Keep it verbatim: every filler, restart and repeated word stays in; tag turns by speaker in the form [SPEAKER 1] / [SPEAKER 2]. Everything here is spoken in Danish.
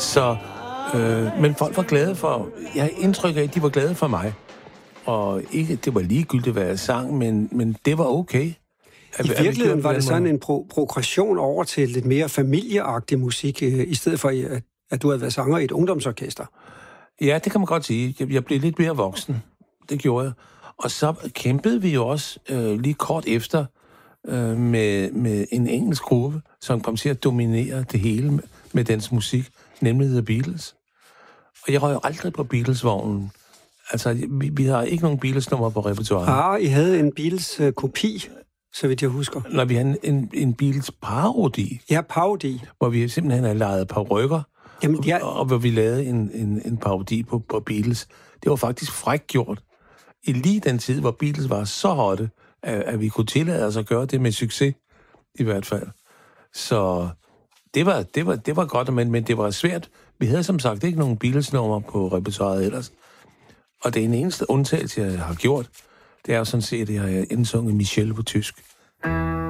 [SPEAKER 1] Så, øh, men folk var glade for... Jeg har indtryk af, at de var glade for mig. Og ikke, det var ligegyldigt, hvad jeg sang, men, men det var okay.
[SPEAKER 2] I virkeligheden var det sådan en pro- progression over til lidt mere familieagtig musik, øh, i stedet for, at, at du havde været sanger i et ungdomsorkester.
[SPEAKER 1] Ja, det kan man godt sige. Jeg, jeg blev lidt mere voksen. Det gjorde jeg. Og så kæmpede vi jo også øh, lige kort efter øh, med, med en engelsk gruppe, som kom til at dominere det hele med, med dens musik, nemlig The Beatles. Og jeg røg jo aldrig på Beatles-vognen. Altså, vi, vi har ikke nogen Beatles-nummer på repertoiret.
[SPEAKER 2] Ah, I havde en Beatles-kopi, så vidt jeg husker.
[SPEAKER 1] Når vi havde en, en Beatles-parodi.
[SPEAKER 2] Ja, parodi.
[SPEAKER 1] Hvor vi simpelthen havde lejet parykker,
[SPEAKER 2] Jamen, jeg...
[SPEAKER 1] og, og hvor vi lavede en, en, en parodi på, på Beatles. Det var faktisk frækt gjort. I lige den tid, hvor Beatles var så hotte, at, at vi kunne tillade os at gøre det med succes, i hvert fald. Så det var, det var, det var godt, men, men det var svært. Vi havde som sagt ikke nogen Beatles-nummer på repertoiret ellers. Og det er en eneste undtagelse, jeg har gjort, det er jo sådan set, at jeg har indsunget Michelle på tysk.